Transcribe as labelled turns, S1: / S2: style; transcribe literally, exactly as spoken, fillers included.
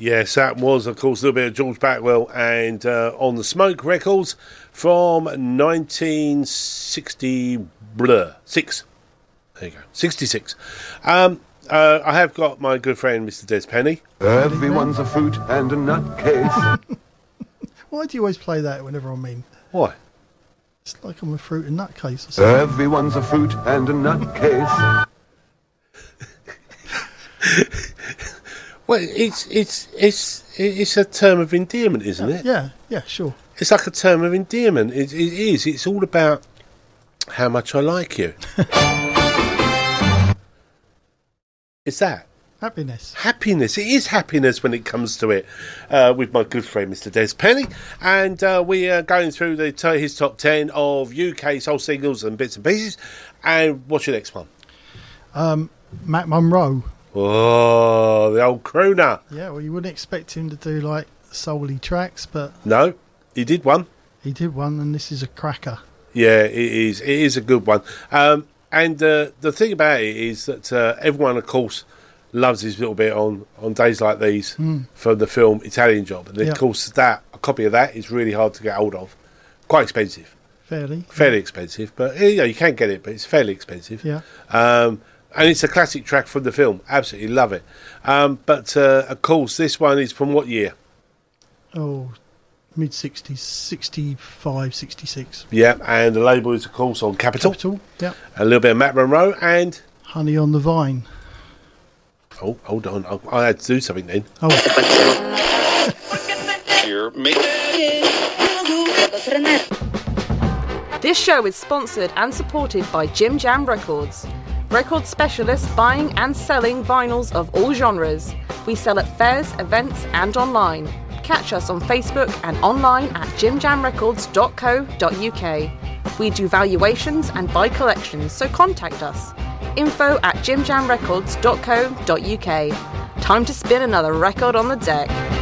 S1: Yes, that was, of course, a little bit of George Backwell and uh, On the Smoke records from nineteen sixty blur, six. There you go, sixty-six. Um, uh, I have got my good friend, Mister Des Penny.
S2: Everyone's a fruit and a nutcase.
S3: Why do you always play that whenever I'm mean?
S1: Why?
S3: It's like I'm a fruit and nutcase or something.
S2: Everyone's a fruit and a nutcase.
S1: Well, it's it's it's it's a term of endearment, isn't it?
S3: Yeah, yeah, sure.
S1: It's like a term of endearment. It, it is. It's all about how much I like you. It's that.
S3: Happiness.
S1: Happiness. It is happiness when it comes to it. Uh, with my good friend, Mister Des Penny. And uh, we are going through the t- his top ten of U K soul singles and bits and pieces. And what's your next one?
S3: Um, Mac Monroe.
S1: Oh, the old crooner.
S3: Yeah, well, you wouldn't expect him to do, like, soul-y tracks, but...
S1: No, he did one.
S3: He did one, and this is a cracker.
S1: Yeah, it is. It is a good one. Um, and uh, the thing about it is that uh, everyone, of course, loves his little bit on, on days like these mm. from the film Italian Job. And, of yep. course, that a copy of that is really hard to get hold of. Quite expensive.
S3: Fairly.
S1: Fairly yeah. expensive. But, you know, you can get it, but it's fairly expensive.
S3: Yeah.
S1: Um, and it's a classic track from the film. Absolutely love it. Um, but, uh, of course, this one is from what year?
S3: Oh, mid-sixties, sixty-five, sixty-six.
S1: Yeah, and the label is, of course, on Capitol.
S3: Capitol, yeah.
S1: A little bit of Mac Monroe and...
S3: Honey on the Vine.
S1: Oh, hold on. I, I had to do something then.
S3: Oh.
S4: This show is sponsored and supported by Jim Jam Records. Record specialists buying and selling vinyls of all genres. We sell at fairs, events and online. Catch us on Facebook and online at jim jam records dot co dot uk. We do valuations and buy collections, so contact us. Info at jim jam records dot co dot uk. Time to spin another record on the deck.